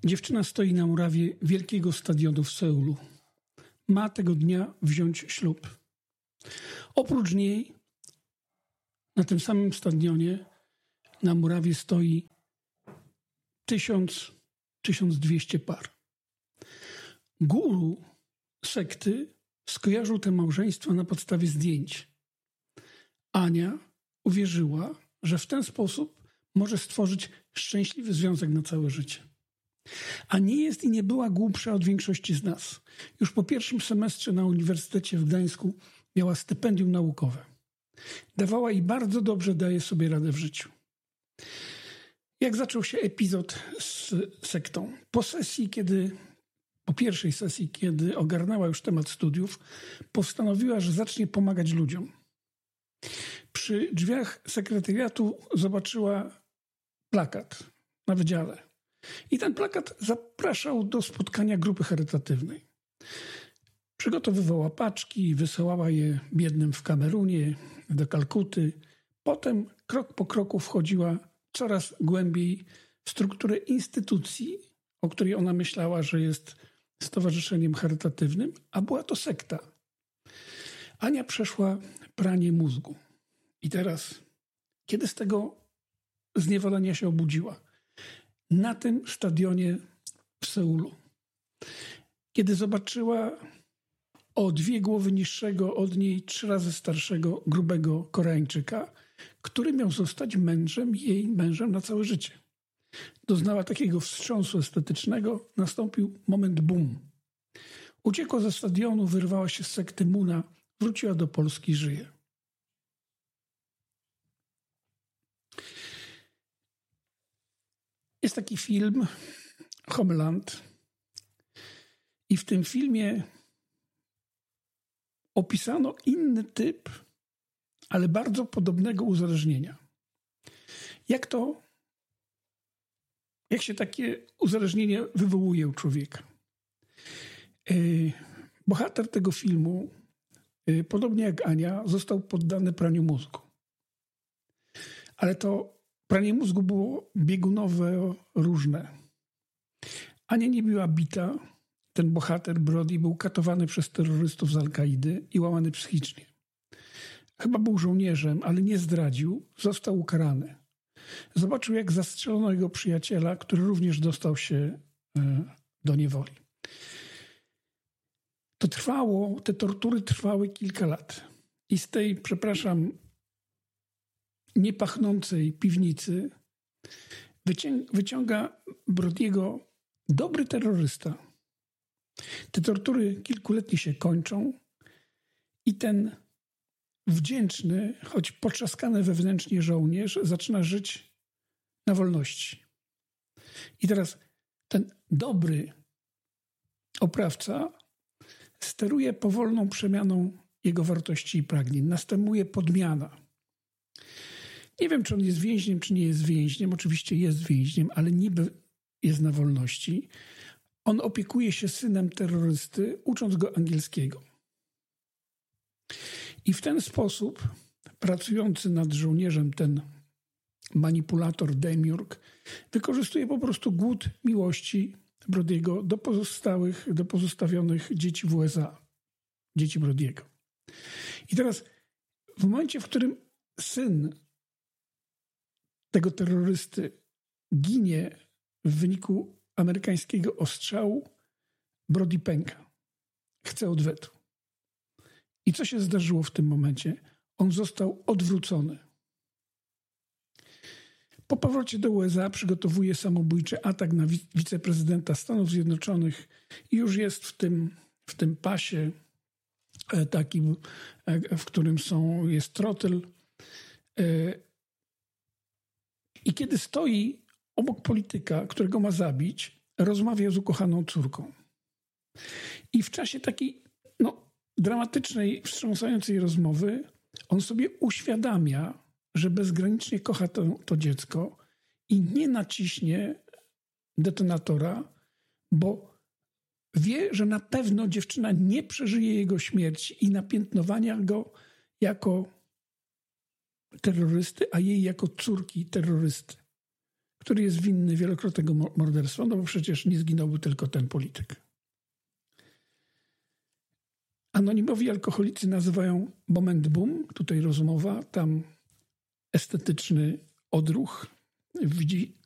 Dziewczyna stoi na murawie wielkiego stadionu w Seulu. Ma tego dnia wziąć ślub. Oprócz niej na tym samym stadionie na murawie stoi 1200 par. Guru sekty skojarzył te małżeństwa na podstawie zdjęć. Ania uwierzyła, że w ten sposób może stworzyć szczęśliwy związek na całe życie. A nie jest i nie była głupsza od większości z nas. Już po pierwszym semestrze na Uniwersytecie w Gdańsku miała stypendium naukowe. Dawała i bardzo dobrze daje sobie radę w życiu. Jak zaczął się epizod z sektą? Po pierwszej sesji, kiedy ogarnęła już temat studiów, postanowiła, że zacznie pomagać ludziom. Przy drzwiach sekretariatu zobaczyła plakat na wydziale. I ten plakat zapraszał do spotkania grupy charytatywnej. Przygotowywała paczki, wysyłała je biednym w Kamerunie, do Kalkuty. Potem krok po kroku wchodziła coraz głębiej w strukturę instytucji, o której ona myślała, że jest stowarzyszeniem charytatywnym, a była to sekta. Ania przeszła pranie mózgu. I teraz, kiedy z tego zniewolenia się obudziła? Na tym stadionie w Seulu. Kiedy zobaczyła o 2 głowy niższego od niej, 3 razy starszego, grubego Koreańczyka, który miał zostać jej mężem na całe życie. Doznała takiego wstrząsu estetycznego, nastąpił moment boom. Uciekła ze stadionu, wyrwała się z sekty Muna, wróciła do Polski, żyje. Jest taki film Homeland i w tym filmie opisano inny typ, ale bardzo podobnego uzależnienia. Jak się takie uzależnienie wywołuje u człowieka? Bohater tego filmu, podobnie jak Ania, został poddany praniu mózgu. Ale to pranie mózgu było biegunowe, różne. Ania nie była bita. Ten bohater, Brody, był katowany przez terrorystów z Al-Kaidy i łamany psychicznie. Chyba był żołnierzem, ale nie zdradził. Został ukarany. Zobaczył, jak zastrzelono jego przyjaciela, który również dostał się do niewoli. Te tortury trwały kilka lat. I z tej, niepachnącej piwnicy wyciąga Brody'ego dobry terrorysta. Te tortury kilkuletnie się kończą i ten wdzięczny, choć potrzaskany wewnętrznie żołnierz zaczyna żyć na wolności. I teraz ten dobry oprawca steruje powolną przemianą jego wartości i pragnień. Następuje podmiana. Nie wiem, czy on jest więźniem, czy nie jest więźniem. Oczywiście jest więźniem, ale niby jest na wolności. On opiekuje się synem terrorysty, ucząc go angielskiego. I w ten sposób pracujący nad żołnierzem ten manipulator Demiurg wykorzystuje po prostu głód miłości Brody'ego do pozostawionych dzieci w USA. Dzieci Brody'ego. I teraz w momencie, w którym syn tego terrorysty ginie w wyniku amerykańskiego ostrzału, Brody pęka. Chce odwetu. I co się zdarzyło w tym momencie? On został odwrócony. Po powrocie do USA przygotowuje samobójczy atak na wiceprezydenta Stanów Zjednoczonych i już jest w tym pasie takim, w którym jest trotyl. I kiedy stoi obok polityka, którego ma zabić, rozmawia z ukochaną córką. I w czasie takiej dramatycznej, wstrząsającej rozmowy on sobie uświadamia, że bezgranicznie kocha to dziecko i nie naciśnie detonatora, bo wie, że na pewno dziewczyna nie przeżyje jego śmierci i napiętnowania go jako terrorysty, a jej jako córki terrorysty, który jest winny wielokrotnego morderstwa, no bo przecież nie zginąłby tylko ten polityk. Anonimowi alkoholicy nazywają moment boom, tutaj rozmowa, tam estetyczny odruch. Widzi